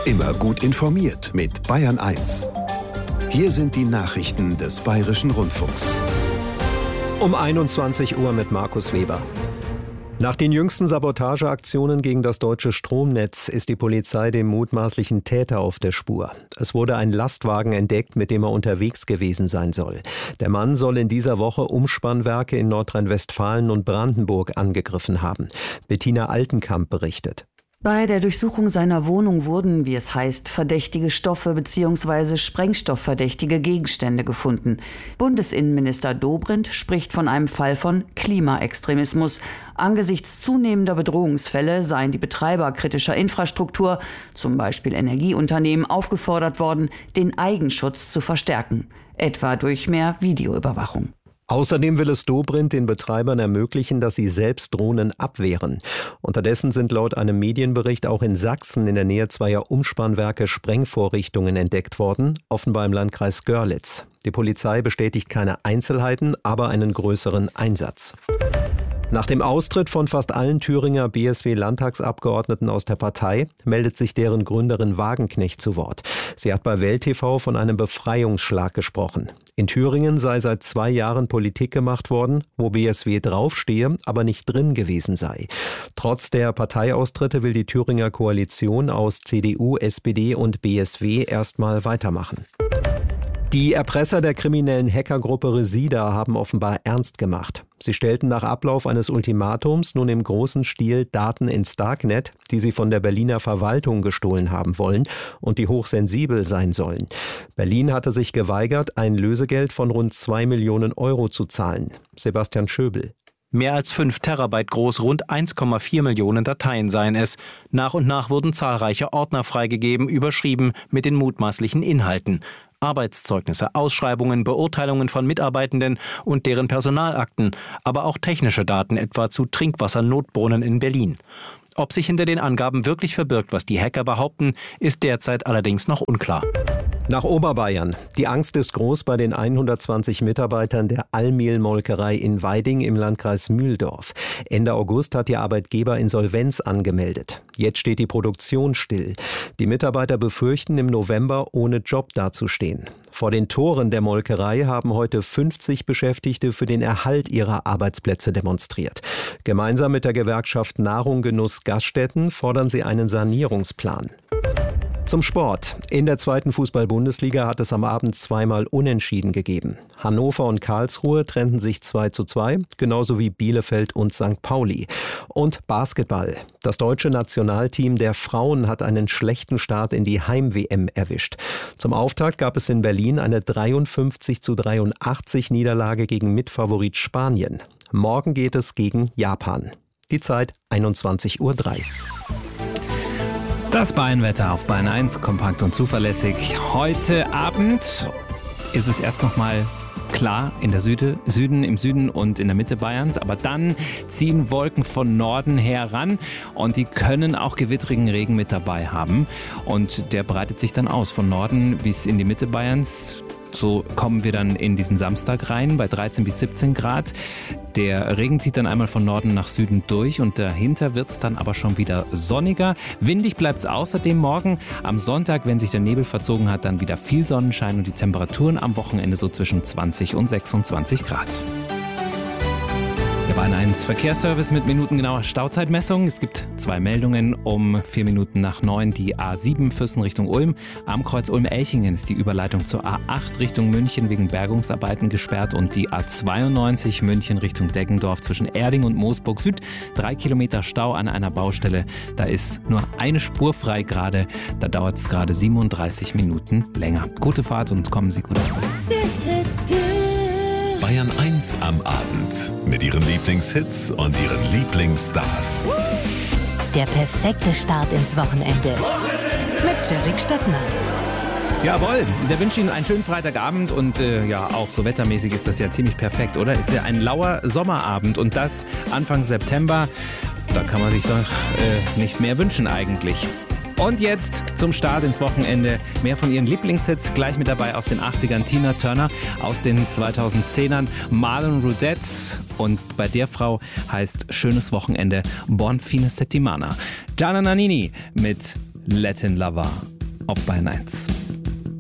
Immer gut informiert mit Bayern 1. Hier sind die Nachrichten des Bayerischen Rundfunks. Um 21 Uhr mit Markus Weber. Nach den jüngsten Sabotageaktionen gegen das deutsche Stromnetz ist die Polizei dem mutmaßlichen Täter auf der Spur. Es wurde ein Lastwagen entdeckt, mit dem er unterwegs gewesen sein soll. Der Mann soll in dieser Woche Umspannwerke in Nordrhein-Westfalen und Brandenburg angegriffen haben. Bettina Altenkamp berichtet. Bei der Durchsuchung seiner Wohnung wurden, wie es heißt, verdächtige Stoffe bzw. sprengstoffverdächtige Gegenstände gefunden. Bundesinnenminister Dobrindt spricht von einem Fall von Klimaextremismus. Angesichts zunehmender Bedrohungsfälle seien die Betreiber kritischer Infrastruktur, zum Beispiel Energieunternehmen, aufgefordert worden, den Eigenschutz zu verstärken, etwa durch mehr Videoüberwachung. Außerdem will es Dobrindt den Betreibern ermöglichen, dass sie selbst Drohnen abwehren. Unterdessen sind laut einem Medienbericht auch in Sachsen in der Nähe zweier Umspannwerke Sprengvorrichtungen entdeckt worden, offenbar im Landkreis Görlitz. Die Polizei bestätigt keine Einzelheiten, aber einen größeren Einsatz. Nach dem Austritt von fast allen Thüringer BSW-Landtagsabgeordneten aus der Partei meldet sich deren Gründerin Wagenknecht zu Wort. Sie hat bei Welt TV von einem Befreiungsschlag gesprochen. In Thüringen sei seit 2 Jahren Politik gemacht worden, wo BSW draufstehe, aber nicht drin gewesen sei. Trotz der Parteiaustritte will die Thüringer Koalition aus CDU, SPD und BSW erstmal weitermachen. Die Erpresser der kriminellen Hackergruppe Resida haben offenbar ernst gemacht. Sie stellten nach Ablauf eines Ultimatums nun im großen Stil Daten ins Darknet, die sie von der Berliner Verwaltung gestohlen haben wollen und die hochsensibel sein sollen. Berlin hatte sich geweigert, ein Lösegeld von rund 2 Millionen Euro zu zahlen. Sebastian Schöbel. Mehr als 5 Terabyte groß, rund 1,4 Millionen Dateien seien es. Nach und nach wurden zahlreiche Ordner freigegeben, überschrieben mit den mutmaßlichen Inhalten. Arbeitszeugnisse, Ausschreibungen, Beurteilungen von Mitarbeitenden und deren Personalakten, aber auch technische Daten etwa zu Trinkwassernotbrunnen in Berlin. Ob sich hinter den Angaben wirklich verbirgt, was die Hacker behaupten, ist derzeit allerdings noch unklar. Nach Oberbayern. Die Angst ist groß bei den 120 Mitarbeitern der Allmehl-Molkerei in Weiding im Landkreis Mühldorf. Ende August hat ihr Arbeitgeber Insolvenz angemeldet. Jetzt steht die Produktion still. Die Mitarbeiter befürchten, im November ohne Job dazustehen. Vor den Toren der Molkerei haben heute 50 Beschäftigte für den Erhalt ihrer Arbeitsplätze demonstriert. Gemeinsam mit der Gewerkschaft Nahrung, Genuss, Gaststätten fordern sie einen Sanierungsplan. Zum Sport. In der 2. Fußball-Bundesliga hat es am Abend zweimal Unentschieden gegeben. Hannover und Karlsruhe trennten sich 2:2, genauso wie Bielefeld und St. Pauli. Und Basketball. Das deutsche Nationalteam der Frauen hat einen schlechten Start in die Heim-WM erwischt. Zum Auftakt gab es in Berlin eine 53:83 Niederlage gegen Mitfavorit Spanien. Morgen geht es gegen Japan. Die Zeit 21:03 Uhr. Das Bayern-Wetter auf Bayern 1, kompakt und zuverlässig. Heute Abend ist es erst noch mal klar im Süden und in der Mitte Bayerns. Aber dann ziehen Wolken von Norden heran und die können auch gewittrigen Regen mit dabei haben. Und der breitet sich dann aus von Norden bis in die Mitte Bayerns. So kommen wir dann in diesen Samstag rein bei 13 bis 17 Grad. Der Regen zieht dann einmal von Norden nach Süden durch und dahinter wird es dann aber schon wieder sonniger. Windig bleibt es außerdem morgen. Am Sonntag, wenn sich der Nebel verzogen hat, dann wieder viel Sonnenschein und die Temperaturen am Wochenende so zwischen 20 und 26 Grad. Der Bayern 1 Verkehrsservice mit minutengenauer Stauzeitmessung. Es gibt 2 Meldungen um 4 Minuten nach 9. Die A7 Füssen Richtung Ulm. Am Kreuz Ulm-Elchingen ist die Überleitung zur A8 Richtung München wegen Bergungsarbeiten gesperrt und die A92 München Richtung Deggendorf zwischen Erding und Moosburg Süd. 3 Kilometer Stau an einer Baustelle. Da ist nur eine Spur frei gerade. Da dauert es gerade 37 Minuten länger. Gute Fahrt und kommen Sie gut an. Bayern 1 am Abend mit ihren Lieblingshits und ihren Lieblingsstars. Der perfekte Start ins Wochenende mit Cedric Stadtner. Jawohl, da wünsche ich Ihnen einen schönen Freitagabend und ja, auch so wettermäßig ist das ja ziemlich perfekt, oder? Ist ja ein lauer Sommerabend und das Anfang September, da kann man sich doch nicht mehr wünschen eigentlich. Und jetzt zum Start ins Wochenende mehr von ihren Lieblingshits. Gleich mit dabei aus den 80ern Tina Turner, aus den 2010ern Marlon Rudette. Und bei der Frau heißt schönes Wochenende Buon fine settimana. Gianna Nannini mit Latin Lover. auf Bayern 1.